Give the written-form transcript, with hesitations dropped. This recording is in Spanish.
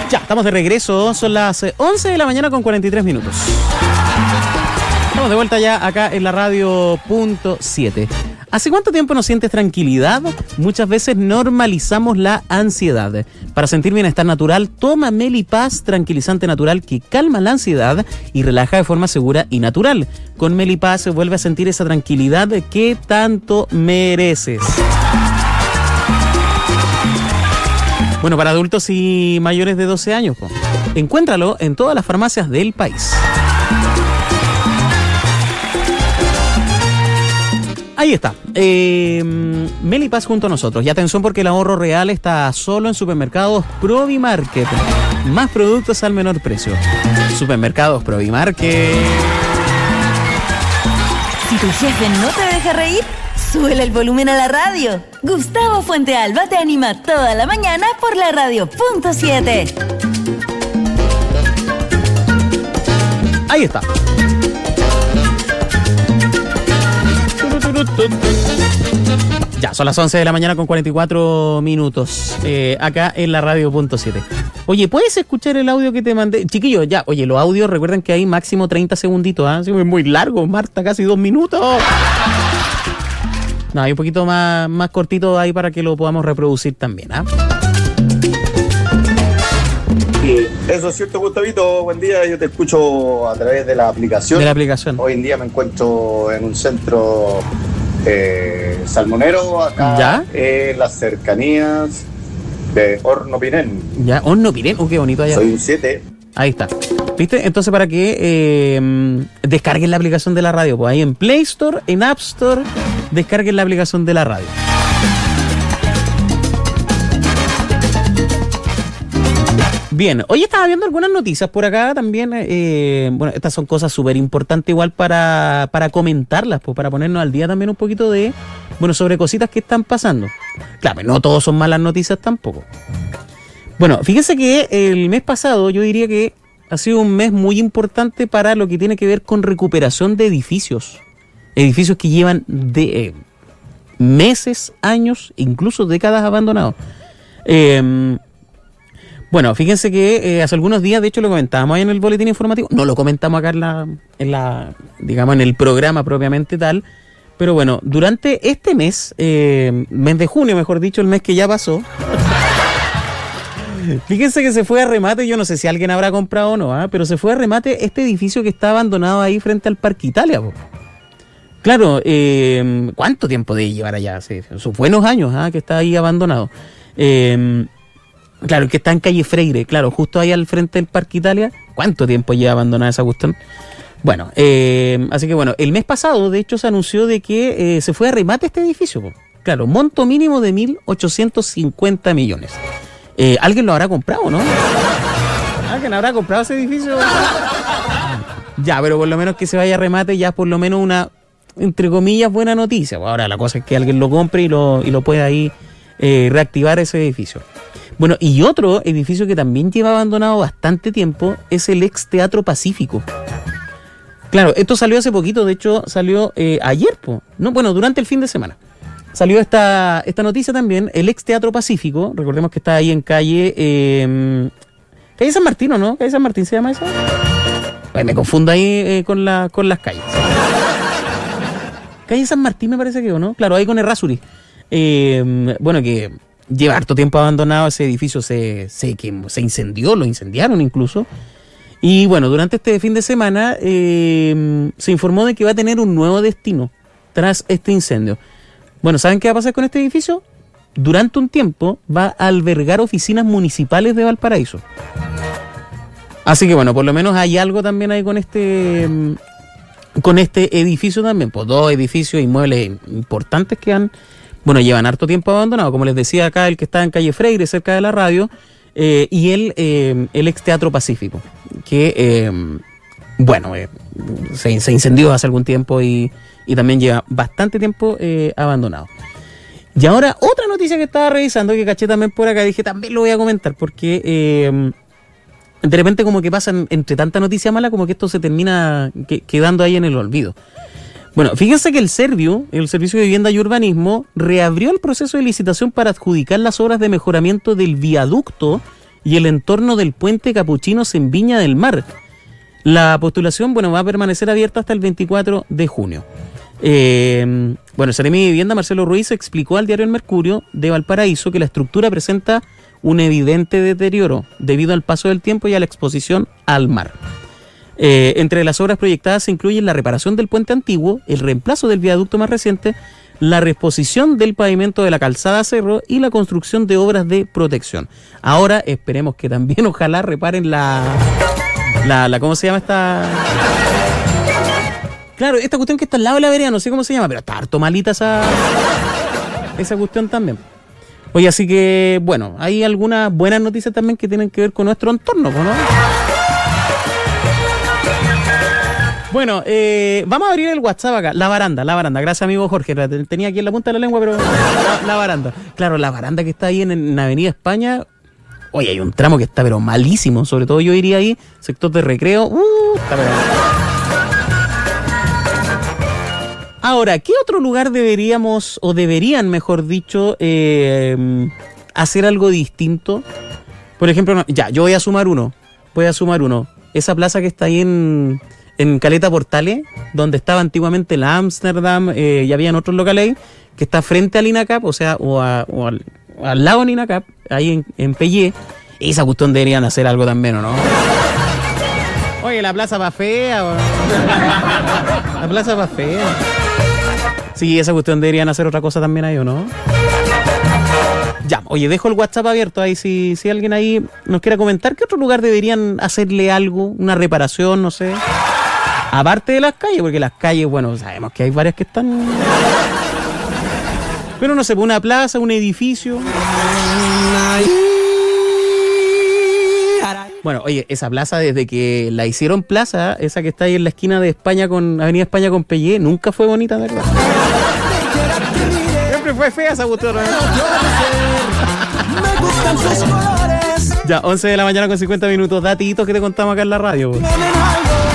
Ya, estamos de regreso, son las 11 de la mañana con 43 minutos. Estamos de vuelta ya acá en la radio punto 7. ¿Hace cuánto tiempo no sientes tranquilidad? Muchas veces normalizamos la ansiedad. Para sentir bienestar natural, toma Melipaz, tranquilizante natural que calma la ansiedad y relaja de forma segura y natural. Con Melipaz vuelve a sentir esa tranquilidad que tanto mereces. Bueno, para adultos y mayores de 12 años, encuéntralo en todas las farmacias del país. Ahí está, Melipaz junto a nosotros. Y atención porque el ahorro real está solo en supermercados Provimarket. Más productos al menor precio. Supermercados Provimarket. Si tu jefe no te deja reír, súbele el volumen a la radio. Gustavo Fuentealba te anima toda la mañana por la radio punto 7. Ahí está. Ya, son las 11 de la mañana con 44 minutos, acá en la radio punto 7. Oye, ¿puedes escuchar el audio que te mandé? Chiquillo, ya, oye, los audios recuerden que hay máximo 30 segunditos, ¿ah? Sí, es muy largo, Marta, casi 2 minutos. No, hay un poquito más cortito ahí para que lo podamos reproducir también, ¿ah? Eso es cierto, Gustavito. Buen día, yo te escucho a través de la aplicación. Hoy en día me encuentro en un centro salmonero acá, ¿ya? En las cercanías de Horno Pirén. Ya, Horno Pirén, qué bonito allá. Soy un 7. Ahí está. ¿Viste? Entonces, para que descarguen la aplicación de la radio, pues ahí en Play Store, en App Store, descarguen la aplicación de la radio. Bien, hoy estaba viendo algunas noticias por acá también. Bueno, estas son cosas súper importantes igual para comentarlas, pues, para ponernos al día también un poquito de, bueno, sobre cositas que están pasando. Claro, no todos son malas noticias tampoco. Bueno, fíjense que el mes pasado yo diría que ha sido un mes muy importante para lo que tiene que ver con recuperación de edificios. Edificios que llevan de meses, años, incluso décadas abandonados. Bueno, fíjense que hace algunos días, de hecho lo comentábamos ahí en el boletín informativo, no lo comentamos acá digamos en el programa propiamente tal, pero bueno, durante este mes de junio, mejor dicho, el mes que ya pasó, fíjense que se fue a remate, yo no sé si alguien habrá comprado o no, pero se fue a remate este edificio que está abandonado ahí frente al Parque Italia, po. Claro, ¿cuánto tiempo de llevar allá? Sí, sus buenos años que está ahí abandonado. Claro, que está en calle Freire, claro, justo ahí al frente del Parque Italia. ¿Cuánto tiempo lleva abandonada esa cuestión? Bueno, así que bueno, el mes pasado, de hecho, se anunció de que se fue a remate este edificio, po. Claro, monto mínimo de 1.850 millones. ¿Alguien lo habrá comprado, no? ¿Alguien habrá comprado ese edificio? Ya, pero por lo menos que se vaya a remate, ya por lo menos una, entre comillas, buena noticia. Ahora la cosa es que alguien lo compre y lo pueda ahí reactivar ese edificio. Bueno, y otro edificio que también lleva abandonado bastante tiempo es el ex Teatro Pacífico. Claro, esto salió hace poquito, de hecho salió ayer, no, bueno, durante el fin de semana. Salió esta noticia también, el ex Teatro Pacífico, recordemos que está ahí en calle San Martín, ¿o no? ¿Calle San Martín se llama eso? Me confundo ahí con las calles. Calle San Martín me parece que, ¿o no? Claro, ahí con Errázuriz. Bueno, que lleva harto tiempo abandonado, ese edificio se incendió, lo incendiaron incluso. Y bueno, durante este fin de semana se informó de que va a tener un nuevo destino tras este incendio. Bueno, ¿saben qué va a pasar con este edificio? Durante un tiempo va a albergar oficinas municipales de Valparaíso. Así que bueno, por lo menos hay algo también ahí con este edificio también. Pues 2 edificios, inmuebles importantes que bueno, llevan harto tiempo abandonado, como les decía acá, el que está en calle Freire, cerca de la radio, y el ex Teatro Pacífico, que, bueno, se incendió hace algún tiempo y también lleva bastante tiempo abandonado. Y ahora, otra noticia que estaba revisando, que caché también por acá, dije, también lo voy a comentar, porque de repente como que pasan entre tanta noticia mala, como que esto se termina quedando ahí en el olvido. Bueno, fíjense que el Servio, el Servicio de Vivienda y Urbanismo, reabrió el proceso de licitación para adjudicar las obras de mejoramiento del viaducto y el entorno del puente Capuchinos en Viña del Mar. La postulación, va a permanecer abierta hasta el 24 de junio. El Seremi de Vivienda, Marcelo Ruiz, explicó al diario El Mercurio de Valparaíso que la estructura presenta un evidente deterioro debido al paso del tiempo y a la exposición al mar. Entre las obras proyectadas se incluyen la reparación del puente antiguo, el reemplazo del viaducto más reciente, la reposición del pavimento de la calzada Cerro y la construcción de obras de protección. Ahora esperemos que también ojalá reparen la ¿cómo se llama esta? Claro, esta cuestión que está al lado de la vereda, no sé cómo se llama, pero está harto malita esa cuestión también. Oye, así que, hay algunas buenas noticias también que tienen que ver con nuestro entorno, ¿no? Vamos a abrir el WhatsApp acá. La baranda. Gracias, amigo Jorge. La tenía aquí en la punta de la lengua, pero la baranda. Claro, la baranda que está ahí en Avenida España. Oye, hay un tramo que está pero malísimo. Sobre todo yo iría ahí, sector de recreo. Está pero... Ahora, ¿qué otro lugar deberíamos, o deberían, mejor dicho, hacer algo distinto? Por ejemplo, yo voy a sumar uno. Esa plaza que está ahí en Caleta Portales, donde estaba antiguamente la Amsterdam, y habían otros locales ahí, que está frente al INACAP, o al lado del INACAP, ahí en Pellé. Esa cuestión deberían hacer algo también, ¿o no? Oye, la plaza va fea, la plaza va fea. Sí, esa cuestión deberían hacer otra cosa también ahí, ¿o no? Ya, oye, dejo el WhatsApp abierto ahí, si alguien ahí nos quiere comentar, ¿qué otro lugar deberían hacerle algo? Una reparación, no sé. Aparte de las calles, porque las calles, sabemos que hay varias que están... Pero no sé, una plaza, un edificio... Oye, esa plaza, desde que la hicieron plaza, esa que está ahí en la esquina de España con Avenida España con Pellé, nunca fue bonita, ¿verdad? Siempre fue fea esa cuestión, ¿no? Ya, 11 de la mañana con 50 minutos. Datitos que te contamos acá en la radio.